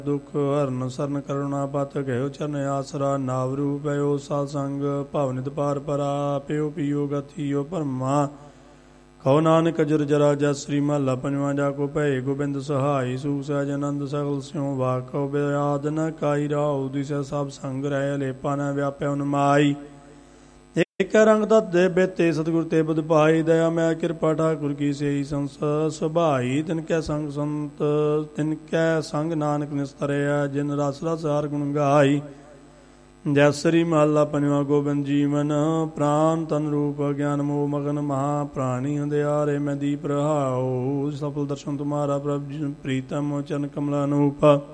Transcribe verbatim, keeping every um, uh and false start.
ਦੁਖ ਹਰਨ ਸਰਨ ਕਰੁਣਾ ਪਤ ਗਇਓ ਚਰਨ ਆਸਰਾ ਨਾਵ ਰੂਪ ਪਇਓ ਸਾਧ ਸੰਗ ਭਵਨਿਤ ਪਾਰ ਪਰਾ ਪਿਓ ਪੀਓ ਗਤੀਓ ਭਰਮਾ ਕਹੋ ਨਾਨਕ ਜੁਰ ਜਰਾ ਜਸ ਸ੍ਰੀ ਮਹੱਲਾ ਪੰਜਵਾਂ। ਜਾ ਕੋ ਭੈ ਗੋਬਿੰਦ ਸਹਾਈ ਸੂਖ ਸਹਿਜ ਆਨੰਦ ਸਗਲ ਸਿਉ ਵਾਕਉ ਬਿਆਦ ਨ ਕਾਈ ਰਾਉ ਦਿਸੈ ਸਭ ਸੰਗ ਰਹਿ ਅਲੇਪਾ ਨ ਵਿਆਪਿਆ ਨਮਾਈ। ਇਕ ਰੰਗ ਤਤ ਦੇ ਬੇਤੇ ਸਤਿਗੁਰ ਤੇ ਬੁਧ ਪਾਈ ਦਇਆ ਮੈਂ ਕਿਰਪਾ ਠਾਕੁਰ ਕੀ ਸੇਈ ਸੰਸ ਸੁਭਾਈ। ਤਿਨ ਕੈ ਸੰਗ ਸੰਤ ਤਿਨ ਕੈ ਸੰਗ ਨਾਨਕ ਨਿਸਤਰਿਆ ਜਿਨ ਰਸ ਰਸ ਹਰਿ ਗੁਣ ਗਾਈ। ਜੈ ਸ੍ਰੀ ਮਹੱਲਾ ਪੰਜਵਾਂ। ਗੋਬਿੰਦ ਜੀਵਨ ਪ੍ਰਾਨ ਤਨ ਰੂਪ ਗਿਆਨ ਮੋਹ ਮਗਨ ਮਹਾ ਪ੍ਰਾਣੀ ਹੰਦਿਆਰੇ ਮੈਂ ਦੀਪ ਰਹਾਉ। ਸਫਲ ਦਰਸ਼ਨ ਤੁਮਾਰਾ ਪ੍ਰਭ ਪ੍ਰੀਤਮ ਚਰਨ ਕਮਲਾ ਅਨੂਪ।